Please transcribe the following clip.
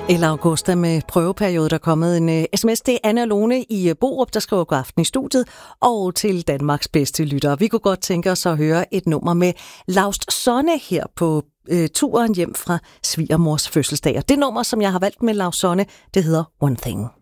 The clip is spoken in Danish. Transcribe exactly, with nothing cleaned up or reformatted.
Eller Augusta med prøveperiode, der er kommet en uh, sms. Det er Anna Lone i uh, Borup, der skriver god aften i studiet, og til Danmarks bedste lyttere. Vi kunne godt tænke os at høre et nummer med Laust Sonne her på uh, turen hjem fra svigermors fødselsdag. Og det nummer, som jeg har valgt med Laust Sonne, det hedder One Thing.